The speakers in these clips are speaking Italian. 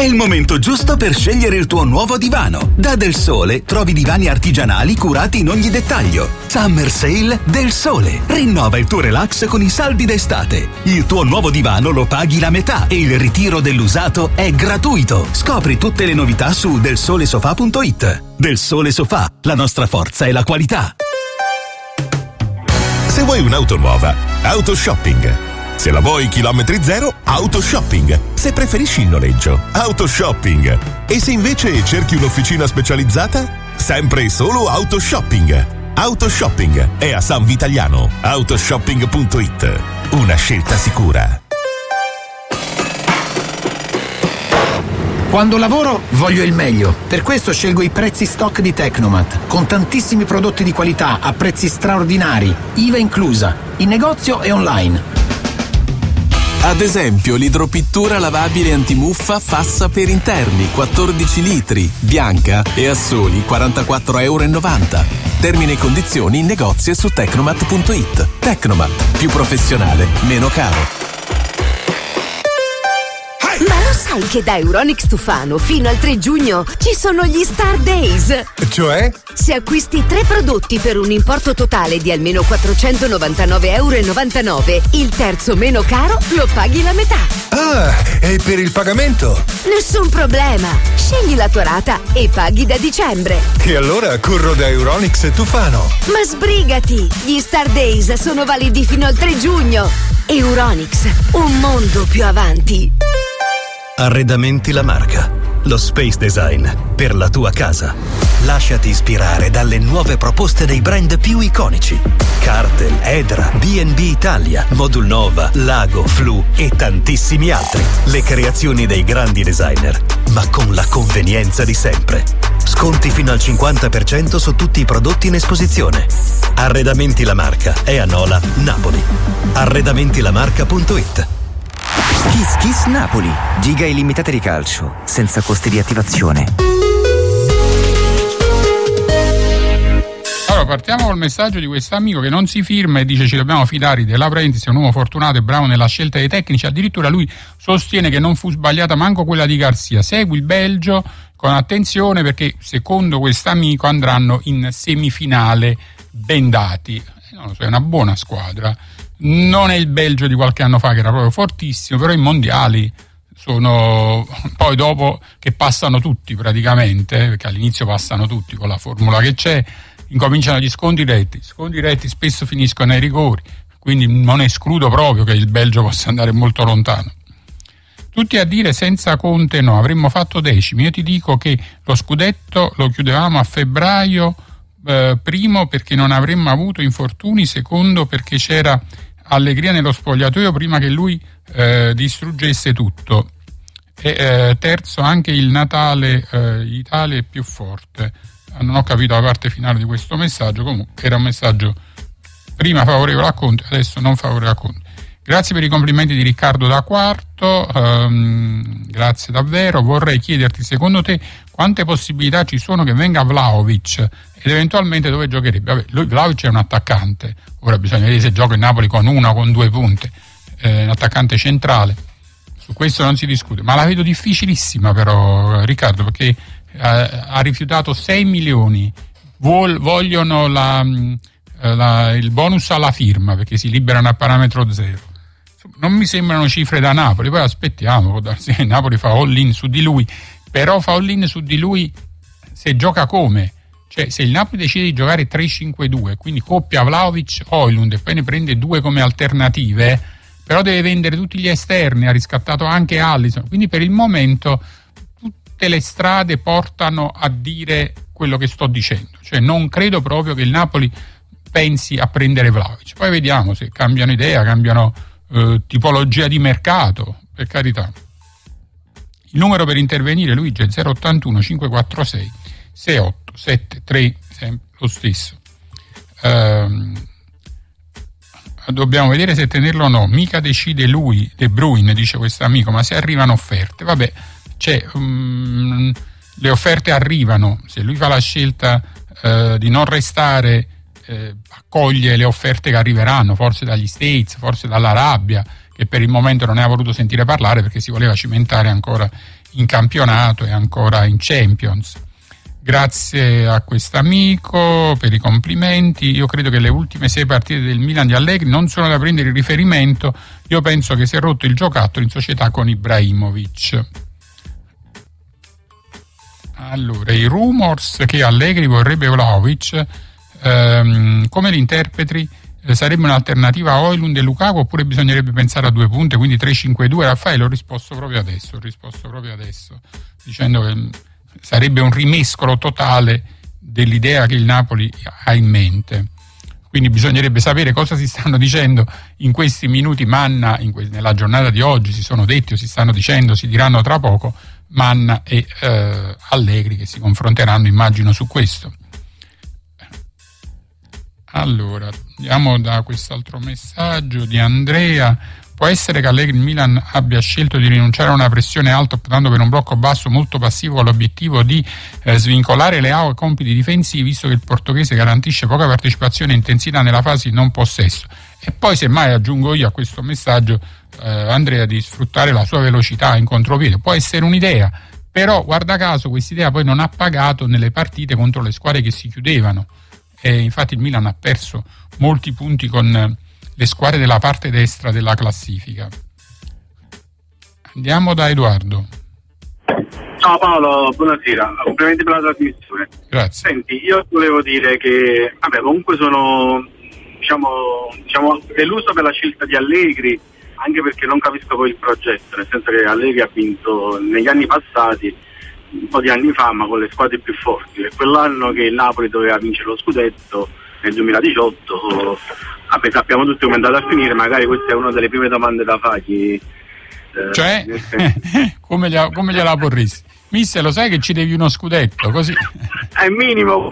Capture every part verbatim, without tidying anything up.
il momento giusto per scegliere il tuo nuovo divano. Da Del Sole trovi divani artigianali curati in ogni dettaglio. Summer Sale Del Sole. Rinnova il tuo relax con i saldi d'estate. Il tuo nuovo divano lo paghi la metà e il ritiro dell'usato è gratuito. Scopri tutte le novità su del sole sofà punto it. Del Sole Sofà, la nostra forza è la qualità. Se vuoi un'auto nuova, Auto Shopping. Se la vuoi chilometri zero, Auto Shopping. Se preferisci il noleggio, Auto Shopping. E se invece cerchi un'officina specializzata, sempre e solo Auto Shopping. Auto Shopping è a San Vitaliano. autoshopping punto it. Una scelta sicura. Quando lavoro voglio il meglio, per questo scelgo i prezzi stock di Tecnomat, con tantissimi prodotti di qualità a prezzi straordinari, I V A inclusa, in negozio e online. Ad esempio l'idropittura lavabile antimuffa Fassa per interni quattordici litri, bianca e a soli quarantaquattro virgola novanta euro. Termini e condizioni in negozio e su tecnomat punto it. Tecnomat, più professionale, meno caro. Ma lo sai che da Euronics Tufano fino al tre giugno ci sono gli Star Days? Cioè? Se acquisti tre prodotti per un importo totale di almeno quattrocentonovantanove virgola novantanove euro, il terzo meno caro lo paghi la metà. Ah, e per il pagamento? Nessun problema. Scegli la tua rata e paghi da dicembre. E allora corro da Euronics Tufano. Ma sbrigati! Gli Star Days sono validi fino al tre giugno. Euronics, un mondo più avanti. Arredamenti La Marca, lo space design per la tua casa. Lasciati ispirare dalle nuove proposte dei brand più iconici. Cartel, Edra, B and B Italia, Modulnova, Lago, Flu e tantissimi altri. Le creazioni dei grandi designer, ma con la convenienza di sempre. Sconti fino al cinquanta per cento su tutti i prodotti in esposizione. Arredamenti La Marca è a Nola, Napoli. arredamenti la marca punto it. Kiss Kiss Napoli, giga illimitate di calcio, senza costi di attivazione. Allora, partiamo col messaggio di questo amico che non si firma e dice: ci dobbiamo fidare De Laurentiis, è un uomo fortunato e bravo nella scelta dei tecnici. Addirittura lui sostiene che non fu sbagliata manco quella di Garcia. Segui il Belgio con attenzione, perché secondo quest'amico andranno in semifinale bendati. Non lo so, è una buona squadra. Non è il Belgio di qualche anno fa che era proprio fortissimo, però i mondiali sono poi dopo che passano tutti praticamente, perché all'inizio passano tutti con la formula che c'è, incominciano gli scontri diretti, scontri diretti spesso finiscono ai rigori, quindi non escludo proprio che il Belgio possa andare molto lontano. Tutti a dire senza Conte no, avremmo fatto decimi. Io ti dico che lo scudetto lo chiudevamo a febbraio, eh, primo perché non avremmo avuto infortuni, secondo perché c'era allegria nello spogliatoio prima che lui eh, distruggesse tutto, e eh, terzo anche il Natale eh, Italia è più forte. Non ho capito la parte finale di questo messaggio, comunque era un messaggio prima favorevole a Conte, adesso non favorevole a Conte. Grazie per i complimenti di Riccardo da Quarto, um, grazie davvero. Vorrei chiederti, secondo te quante possibilità ci sono che venga Vlahovic ed eventualmente dove giocherebbe? Vabbè, lui Vlahovic è un attaccante, ora bisogna vedere se gioca in Napoli con una o con due punte, eh, un attaccante centrale, su questo non si discute, ma la vedo difficilissima però, Riccardo, perché eh, ha rifiutato sei milioni, Vuol, vogliono la, la, il bonus alla firma perché si liberano a parametro zero. Non mi sembrano cifre da Napoli, poi aspettiamo, può darsi che Napoli fa all-in su di lui, però fa all-in su di lui se gioca come? Cioè, se il Napoli decide di giocare tre cinque due, quindi coppia Vlahovic Højlund e poi ne prende due come alternative, però deve vendere tutti gli esterni, ha riscattato anche Alisson, quindi per il momento tutte le strade portano a dire quello che sto dicendo, cioè non credo proprio che il Napoli pensi a prendere Vlahovic, poi vediamo se cambiano idea, cambiano eh, tipologia di mercato, per carità. Il numero per intervenire, Luigi, è zero ottantuno cinquecentoquarantasei sessantotto settantatré, sempre lo stesso. Ehm, dobbiamo vedere se tenerlo o no, mica decide lui, De Bruyne, dice questo amico, ma se arrivano offerte, vabbè, c'è, um, le offerte arrivano, se lui fa la scelta uh, di non restare, eh, accoglie le offerte che arriveranno, forse dagli States, forse dall'Arabia, che per il momento non ne ha voluto sentire parlare perché si voleva cimentare ancora in campionato e ancora in Champions. Grazie a quest'amico per i complimenti. Io credo che le ultime sei partite del Milan di Allegri non sono da prendere in riferimento. Io penso che si è rotto il giocattolo in società con Ibrahimovic. Allora, i rumors che Allegri vorrebbe Vlahovic, ehm, come li interpreti? Eh, sarebbe un'alternativa a Højlund e Lukaku, oppure bisognerebbe pensare a due punte, quindi tre cinque due? Raffaele, ho risposto proprio adesso, ho risposto proprio adesso, dicendo che sarebbe un rimescolo totale dell'idea che il Napoli ha in mente. Quindi bisognerebbe sapere cosa si stanno dicendo in questi minuti. Manna, in que- nella giornata di oggi si sono detti o si stanno dicendo, si diranno tra poco, Manna e eh, Allegri, che si confronteranno, immagino, su questo. Allora, andiamo da quest'altro messaggio di Andrea. Può essere che Allegri il Milan abbia scelto di rinunciare a una pressione alta optando per un blocco basso molto passivo con l'obiettivo di eh, svincolare Leao ai compiti difensivi, visto che il portoghese garantisce poca partecipazione e intensità nella fase di non possesso. E poi semmai aggiungo io a questo messaggio, eh, Andrea, di sfruttare la sua velocità in contropiede. Può essere un'idea, però guarda caso quest'idea poi non ha pagato nelle partite contro le squadre che si chiudevano. E infatti il Milan ha perso molti punti con le squadre della parte destra della classifica. Andiamo da Edoardo. Ciao Paolo, buonasera, complimenti per la trasmissione. Grazie. Senti, io volevo dire che vabbè, comunque sono diciamo, diciamo deluso per la scelta di Allegri, anche perché non capisco poi il progetto, nel senso che Allegri ha vinto negli anni passati, un po' di anni fa, ma con le squadre più forti, e quell'anno che il Napoli doveva vincere lo scudetto nel duemiladiciotto, vabbè, sappiamo tutti come è andato a finire. Magari questa è una delle prime domande da fargli, eh, cioè come, gliela, come gliela porresti? Mister, lo sai che ci devi uno scudetto, così è minimo.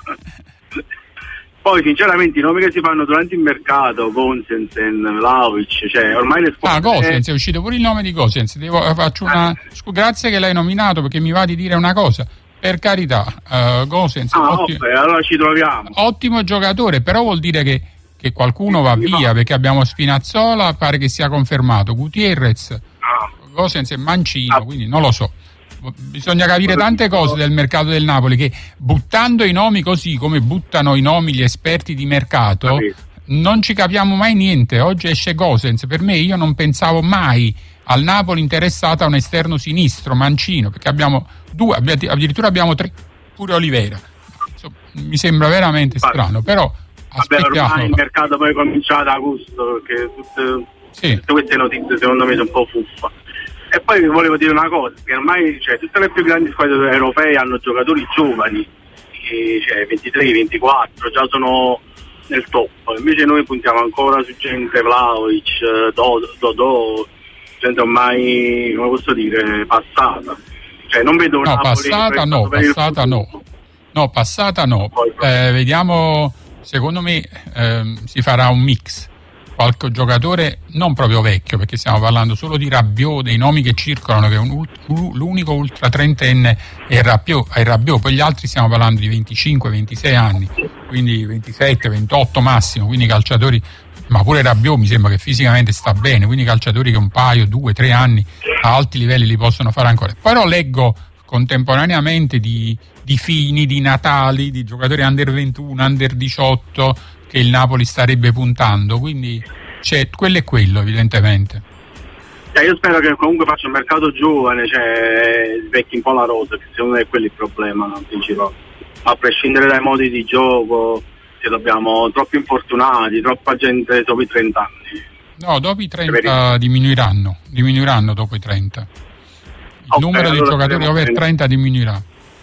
Poi sinceramente i nomi che si fanno durante il mercato, Gosens, Vlahovic, cioè ormai le squadre... Ah, Gosens, è uscito pure il nome di Gosens. Devo, faccio una... Scu- grazie che l'hai nominato, perché mi va di dire una cosa. Per carità, uh, Gosens, ah, ottimo, vabbè, allora ci troviamo. Ottimo giocatore, però vuol dire che, che qualcuno va via, perché abbiamo Spinazzola, pare che sia confermato, Gutierrez, ah. Gosens e Mancino, ah. quindi non lo so. Bisogna capire tante cose del mercato del Napoli, che buttando i nomi così come buttano i nomi gli esperti di mercato, non ci capiamo mai niente. Oggi esce Gosens, per me, io non pensavo mai al Napoli interessata a un esterno sinistro, Mancino, perché abbiamo due, addirittura abbiamo tre, pure Oliveira. Insomma, mi sembra veramente strano, però aspettiamo. Vabbè, ormai il mercato poi comincia ad agosto, perché tutte, sì. tutte queste notizie secondo me sono un po' fuffa. E poi vi volevo dire una cosa, che ormai cioè, tutte le più grandi squadre europee hanno giocatori giovani, che, cioè ventitré ventiquattro, già sono nel top. Invece noi puntiamo ancora su gente Vlahovic, Dodò, Dodò, gente ormai, come posso dire, passata. Cioè non vedo una no, passata no, passata no. No, passata no. Eh, vediamo, secondo me eh, si farà un mix. Qualche giocatore non proprio vecchio, perché stiamo parlando solo di Rabiot, dei nomi che circolano, che è un, l'unico ultra trentenne è Rabiot, è Rabiot, poi gli altri stiamo parlando di venticinque ventisei anni, quindi ventisette ventotto massimo, quindi calciatori, ma pure Rabiot mi sembra che fisicamente sta bene, quindi calciatori che un paio, due, tre anni a alti livelli li possono fare ancora. Però leggo contemporaneamente di, di Fini, di Natali, di giocatori under ventuno, under diciotto, che il Napoli starebbe puntando, quindi c'è quello e quello evidentemente. Cioè, io spero che comunque faccia un mercato giovane, cioè svecchi un po' la rosa, che secondo me è quello il problema principale. A prescindere dai modi di gioco, se dobbiamo troppi infortunati, troppa gente dopo i trenta anni. No, dopo i trenta diminuiranno, diminuiranno dopo i trenta. Il okay, numero allora di giocatori over trenta diminuirà.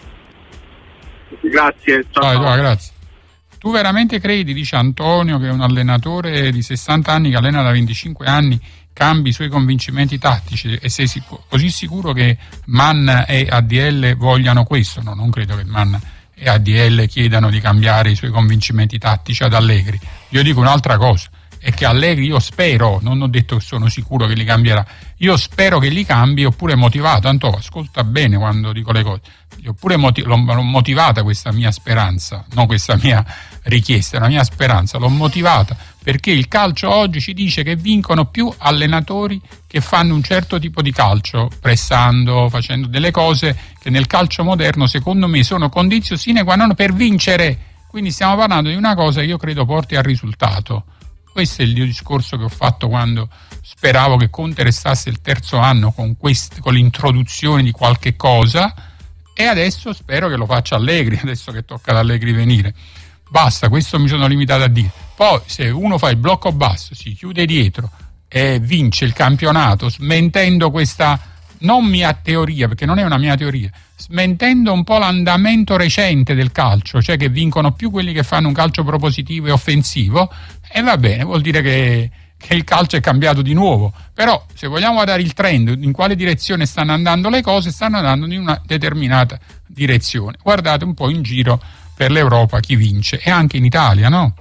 Grazie, ciao. Ciao, ciao, grazie. Tu veramente credi, dice Antonio, che un allenatore di sessanta anni che allena da venticinque anni cambi i suoi convincimenti tattici, e sei sicuro, così sicuro che Mann e A D L vogliano questo? No, non credo che Mann e A D L chiedano di cambiare i suoi convincimenti tattici ad Allegri. Io dico un'altra cosa, è che Allegri, io spero, non ho detto che sono sicuro che li cambierà, io spero che li cambi, oppure motivato, tanto ascolta bene quando dico le cose, oppure motiv- l'ho, l'ho motivata questa mia speranza, non questa mia richiesta, la mia speranza, l'ho motivata perché il calcio oggi ci dice che vincono più allenatori che fanno un certo tipo di calcio, pressando, facendo delle cose che nel calcio moderno secondo me sono condizio sine qua non per vincere. Quindi stiamo parlando di una cosa che io credo porti al risultato. Questo è il discorso che ho fatto quando speravo che Conte restasse il terzo anno con, quest- con l'introduzione di qualche cosa, e adesso spero che lo faccia Allegri, adesso che tocca ad Allegri venire. Basta, questo mi sono limitato a dire. Poi se uno fa il blocco basso, si chiude dietro e vince il campionato, smentendo questa non mia teoria, perché non è una mia teoria, smentendo un po' l'andamento recente del calcio, cioè che vincono più quelli che fanno un calcio propositivo e offensivo, e va bene, vuol dire che, che il calcio è cambiato di nuovo. Però se vogliamo guardare il trend, in quale direzione stanno andando le cose, stanno andando in una determinata direzione. Guardate un po' in giro per l'Europa chi vince, e anche in Italia, no?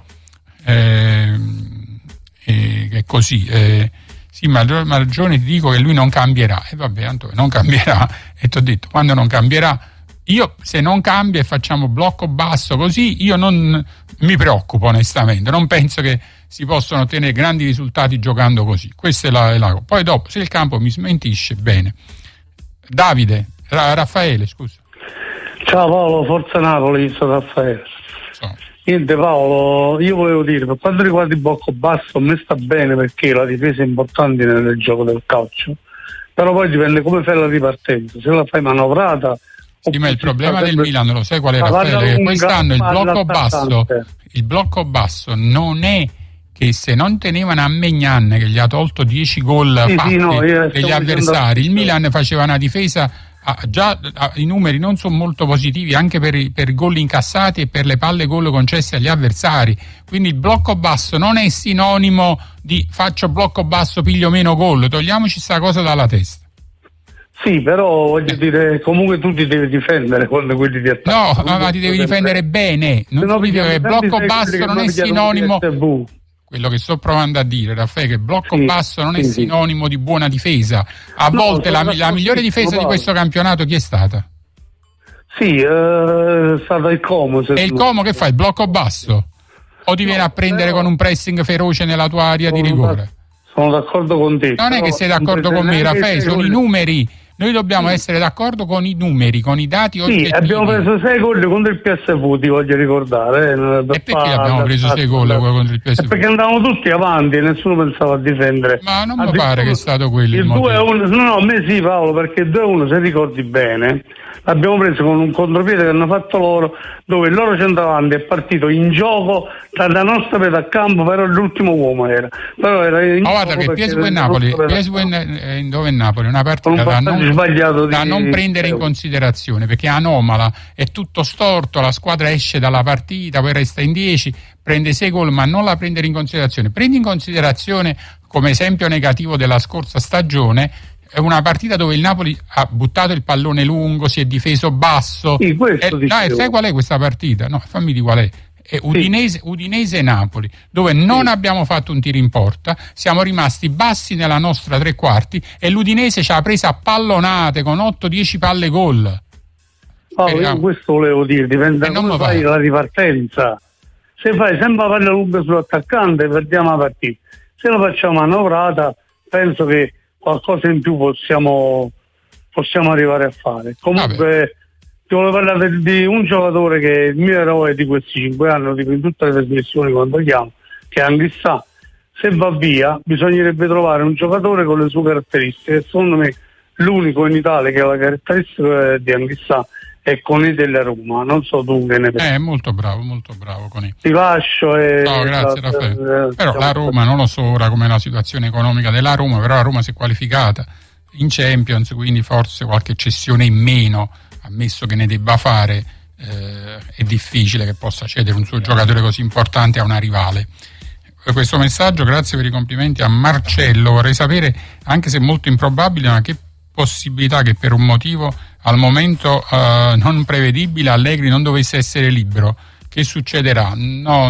Eh, eh, è così. Eh, sì, ma ha ragione, ti dico che lui non cambierà. E vabbè, Antonio, non cambierà. E ti ho detto, quando non cambierà, io se non cambia e facciamo blocco basso così, io non mi preoccupo onestamente, non penso che si possano ottenere grandi risultati giocando così. Questa è la, è la... Poi dopo, se il campo mi smentisce, bene. Davide, Ra- Raffaele, scusa. Ciao Paolo, Forza Napoli, sono Raffaele. So. Niente Paolo, io volevo dire, per quanto riguarda il blocco basso, a me sta bene perché la difesa è importante nel gioco del calcio, però poi dipende come fai la ripartenza, se la fai manovrata. Sì, ma il problema del Milan, lo sai qual è, Raffaele? Che quest'anno il blocco basso, il blocco basso non è che se non tenevano a Maignan, che gli ha tolto dieci gol sì, fatti sì, no, degli avversari, il Milan faceva una difesa. Ah, già ah, i numeri non sono molto positivi anche per i, per i gol incassati e per le palle gol concesse agli avversari, quindi il blocco basso non è sinonimo di faccio blocco basso piglio meno gol, togliamoci sta cosa dalla testa. Sì, però voglio eh. dire, comunque tu ti devi difendere quando quelli ti attaccano. No, no, ma ti devi difendere bene, non no, significa che blocco basso non è sinonimo. Quello che sto provando a dire, Raffaele, che il blocco sì, basso non sì, è sinonimo sì. di buona difesa. A no, volte la, la migliore difesa di questo campionato chi è stata? Sì, eh, è stata il Como. E il Como che fa? Il blocco basso? O ti no, viene a prendere però... con un pressing feroce nella tua area sono di rigore? Da, sono d'accordo con te. Non è che sei d'accordo con me, Raffaele, sono i numeri. Noi dobbiamo sì. essere d'accordo con i numeri, con i dati oggettivi. Sì, abbiamo preso sei gol contro il P S V, ti voglio ricordare. Eh, e perché fa, abbiamo preso sei gol contro il P S V? Perché andavamo tutti avanti e nessuno pensava a difendere. Ma non mi pare che è stato quello il, il due a uno, no, no, a me sì Paolo, perché il due a uno, se ricordi bene, l'abbiamo preso con un contropiede che hanno fatto loro, dove il loro centravanti è partito in gioco dalla nostra metà campo, però l'ultimo uomo era. Però era in ma guarda che P S V e Napoli, P S V è dove è Napoli, una partita da non, sbagliato da di... non prendere in considerazione, perché è anomala, è tutto storto, la squadra esce dalla partita, poi resta in dieci, prende sei gol, ma non la prendere in considerazione. Prendi in considerazione come esempio negativo della scorsa stagione è una partita dove il Napoli ha buttato il pallone lungo, si è difeso basso. Sì, questo e, dai, sai qual è questa partita? No, fammi di qual è. È Udinese, sì. Udinese Napoli, dove non sì. abbiamo fatto un tiro in porta, siamo rimasti bassi nella nostra tre quarti e l'Udinese ci ha presa a pallonate con otto dieci palle gol. Paolo, io questo volevo dire, dipende da come fai la ripartenza. Se fai sempre palla lunga sull'attaccante perdiamo la partita, se la facciamo manovrata penso che qualcosa in più possiamo possiamo arrivare a fare. Comunque Vabbè. ti volevo parlare di un giocatore che è il mio eroe di questi cinque anni, lo dico in tutte le trasmissioni quando chiamo, che è Anghissà. Se va via bisognerebbe trovare un giocatore con le sue caratteristiche, secondo me l'unico in Italia che ha la caratteristica di Anghissà è Conì della Roma, non so tu che ne pensi. Eh, molto bravo, molto bravo Conì. Ti lascio e... No, grazie la, Raffaele. Eh, però la Roma, non lo so ora com'è la situazione economica della Roma, però la Roma si è qualificata in Champions, quindi forse qualche cessione in meno, ammesso che ne debba fare, eh, è difficile che possa cedere un suo giocatore così importante a una rivale. Per questo messaggio, grazie per i complimenti a Marcello. Vorrei sapere, anche se molto improbabile, ma che possibilità che per un motivo al momento uh, non prevedibile Allegri non dovesse essere libero, che succederà? No,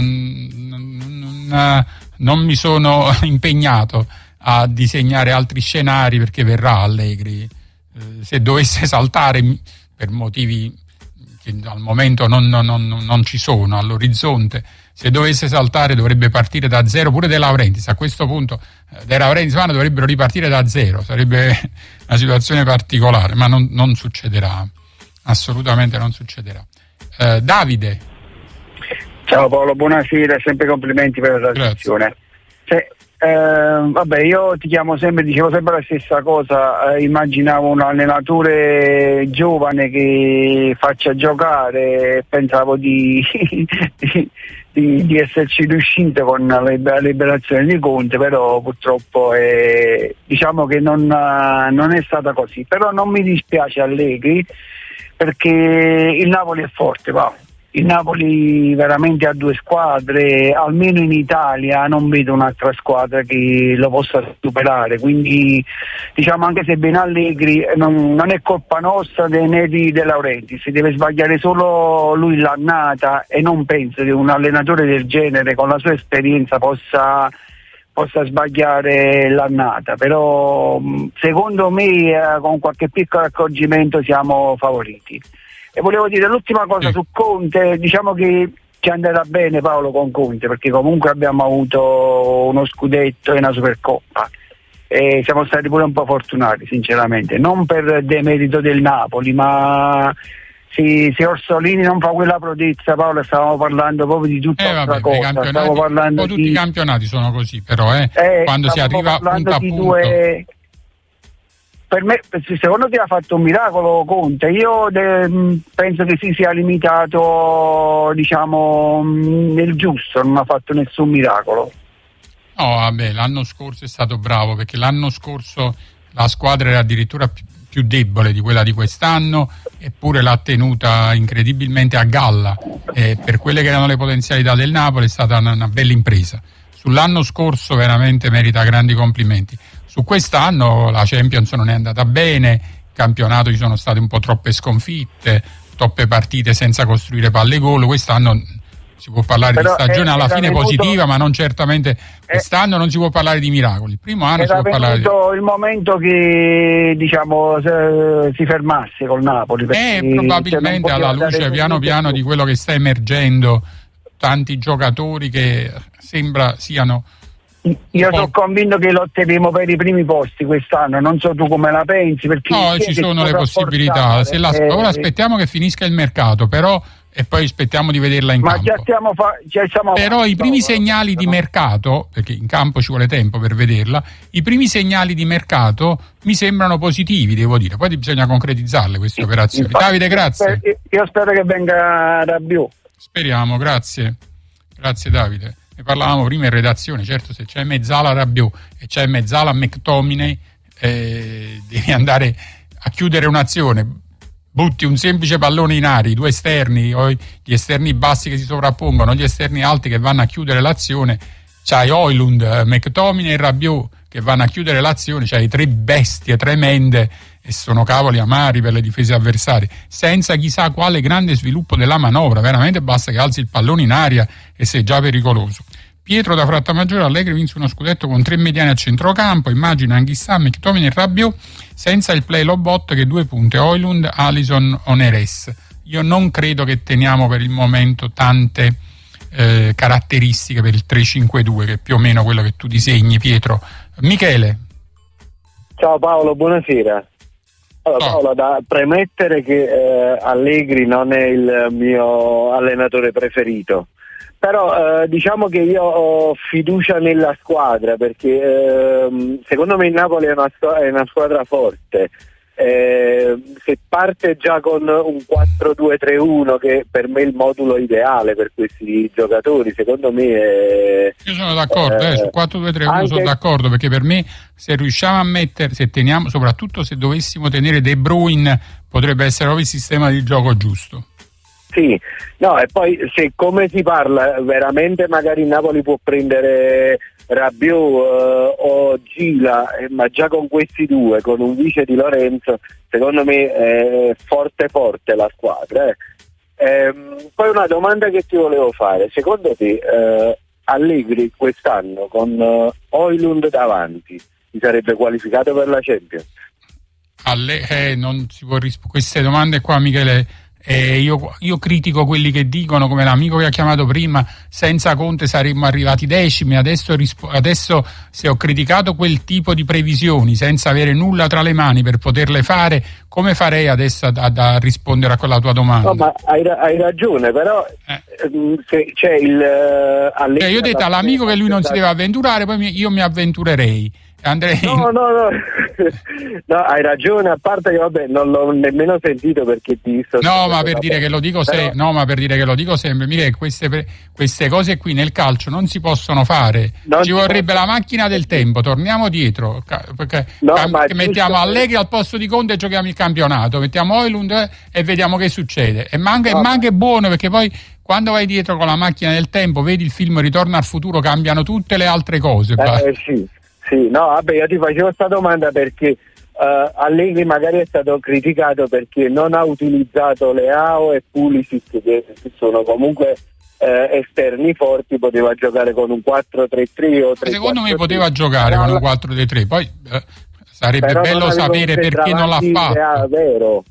n- n- non mi sono impegnato a disegnare altri scenari perché verrà Allegri, uh, se dovesse saltare per motivi che al momento non, non, non, non ci sono all'orizzonte. Se dovesse saltare dovrebbe partire da zero pure De Laurentiis. A questo punto eh, De Laurentiis dovrebbero ripartire da zero, sarebbe una situazione particolare, ma non, non succederà, assolutamente non succederà. Eh, Davide. Ciao Paolo, buonasera, sempre complimenti per la trasmissione. Se, eh, vabbè, io ti chiamo sempre, dicevo sempre la stessa cosa, eh, immaginavo un allenatore giovane che faccia giocare, pensavo di, di, di, di esserci riuscito con la liberazione di Conte, però purtroppo è, diciamo che non, non è stata così. Però non mi dispiace Allegri, perché il Napoli è forte, Paolo. Il Napoli veramente ha due squadre, almeno in Italia non vedo un'altra squadra che lo possa superare, quindi diciamo, anche se ben Allegri non, non è colpa nostra né di De Laurentiis, si deve sbagliare solo lui l'annata, e non penso che un allenatore del genere con la sua esperienza possa, possa sbagliare l'annata, però secondo me eh, con qualche piccolo accorgimento siamo favoriti. E volevo dire l'ultima cosa su Conte, diciamo che ci è andata bene Paolo con Conte, perché comunque abbiamo avuto uno scudetto e una Supercoppa e siamo stati pure un po' fortunati sinceramente, non per demerito del Napoli, ma se, se Orsolini non fa quella protezza, Paolo, stavamo parlando proprio di tutta eh, altra vabbè, cosa, stavo parlando un po' tutti di... i campionati sono così, però eh, eh, quando si arriva punto a punto due... Per me, secondo te ha fatto un miracolo Conte? Io de, penso che si sia limitato, diciamo, nel giusto, non ha fatto nessun miracolo. No, vabbè, l'anno scorso è stato bravo, perché l'anno scorso la squadra era addirittura più, più debole di quella di quest'anno, eppure l'ha tenuta incredibilmente a galla. E per quelle che erano le potenzialità del Napoli è stata una, una bella impresa. Sull'anno scorso veramente merita grandi complimenti. Su quest'anno la Champions non è andata bene, il campionato ci sono state un po' troppe sconfitte, troppe partite senza costruire palle gol. Quest'anno si può parlare Però di stagione alla fine venuto, positiva, ma non certamente quest'anno non si può parlare di miracoli. Il primo anno si può parlare di... il momento che diciamo si fermasse col Napoli. Eh, probabilmente alla luce piano piano di quello che sta emergendo, tanti giocatori che sembra siano... Io sono convinto che lotteremo per i primi posti quest'anno, non so tu come la pensi, perché no, ci sono le possibilità. Se la, eh, ora aspettiamo che finisca il mercato, però, e poi aspettiamo di vederla in ma campo. Già stiamo fa, già stiamo però fa, i primi no, segnali no. di mercato, perché in campo ci vuole tempo per vederla, i primi segnali di mercato mi sembrano positivi, devo dire. Poi bisogna concretizzarle queste operazioni. Infatti, Davide, grazie. Io spero che venga Rabiot. Speriamo, grazie. Grazie Davide. Ne parlavamo prima in redazione, certo, se c'è Mezzala Rabiot e c'è Mezzala McTominay, eh, devi andare a chiudere un'azione, butti un semplice pallone in aria, i due esterni o gli esterni bassi che si sovrappongono, gli esterni alti che vanno a chiudere l'azione, c'hai Højlund, McTominay e Rabiot che vanno a chiudere l'azione, c'hai tre bestie tremende e sono cavoli amari per le difese avversarie, senza chissà quale grande sviluppo della manovra, veramente basta che alzi il pallone in aria e sei già pericoloso. Pietro da Frattamaggiore, Allegri vinse uno scudetto con tre mediani a centrocampo, immagina Anghissà, McTominay e Rabiot, senza il play low bot che due punte, Højlund, Alisson o Neres. Io non credo che teniamo per il momento tante eh, caratteristiche per il tre cinque due, che è più o meno quello che tu disegni, Pietro. Michele. Ciao Paolo, buonasera. Allora, Paolo, da premettere che eh, Allegri non è il mio allenatore preferito, però eh, diciamo che io ho fiducia nella squadra, perché eh, secondo me il Napoli è una, è una squadra forte. Eh, se parte già con un quattro due tre uno, che per me è il modulo ideale per questi giocatori, secondo me è, io sono d'accordo, eh, eh, su quattro due tre uno anche... sono d'accordo, perché per me se riusciamo a mettere, se teniamo, soprattutto se dovessimo tenere De Bruyne, potrebbe essere proprio il sistema di gioco giusto. Sì, no, e poi se come si parla veramente magari il Napoli può prendere Rabiot eh, o Gila, eh, ma già con questi due, con un vice di Lorenzo, secondo me è forte forte la squadra. Eh. Ehm, poi una domanda che ti volevo fare, secondo te eh, Allegri quest'anno con eh, Højlund davanti si sarebbe qualificato per la Champions? Alle, eh, non si può risp- queste domande qua, Michele, Eh, io, io critico quelli che dicono, come l'amico che ha chiamato prima, senza Conte saremmo arrivati decimi. Adesso, rispo- adesso se ho criticato quel tipo di previsioni senza avere nulla tra le mani per poterle fare, come farei adesso a, a, a rispondere a quella tua domanda? No, ma hai, hai ragione, però eh. se c'è il uh, cioè, io ho detto all'amico che lui non si deve avventurare, poi mi, io mi avventurerei. Andrei... No, no, no, no, hai ragione, a parte che vabbè non l'ho nemmeno sentito perché ti sto No, ma per dire che lo dico però... se... no, ma per dire che lo dico sempre, mire, queste, queste cose qui nel calcio non si possono fare. Non ci vorrebbe può... la macchina del tempo, torniamo dietro, perché no, cam- ma mettiamo giusto... Allegri al posto di Conte e giochiamo il campionato, mettiamo Højlund eh, e vediamo che succede. E manca, no, manca è buono, perché poi quando vai dietro con la macchina del tempo, vedi il film Ritorno al futuro, cambiano tutte le altre cose. Eh, sì. Sì, no, vabbè, io ti facevo questa domanda perché uh, Allegri magari è stato criticato perché non ha utilizzato Leao e Pulisic, che sono comunque uh, esterni forti, poteva giocare con un quattro tre tre o tre. Secondo me poteva giocare con un quattro tre tre, poi eh, sarebbe però bello sapere perché non l'ha fatto. Vero.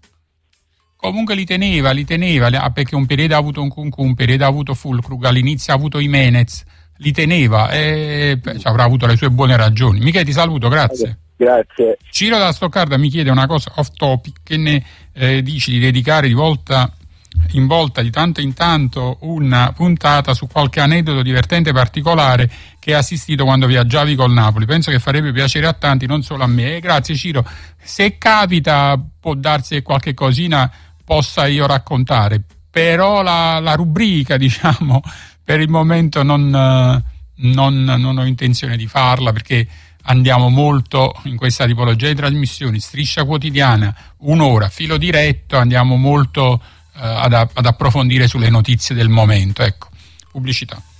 Comunque li teneva, li teneva, perché un periodo ha avuto un Kunku, un periodo ha avuto Fulkrug, all'inizio ha avuto Jimenez. Li teneva e beh, avrà avuto le sue buone ragioni. Michele, ti saluto, grazie. Grazie. Ciro da Stoccarda mi chiede una cosa off topic, che ne eh, dici di dedicare di volta in volta, di tanto in tanto, una puntata su qualche aneddoto divertente particolare che hai assistito quando viaggiavi col Napoli. Penso che farebbe piacere a tanti, non solo a me. Eh, grazie Ciro. Se capita può darsi che qualche cosina possa io raccontare, però la, la rubrica, diciamo, per il momento non, non, non ho intenzione di farla, perché andiamo molto in questa tipologia di trasmissioni, striscia quotidiana, un'ora, filo diretto, andiamo molto eh, ad, ad approfondire sulle notizie del momento. Ecco, pubblicità.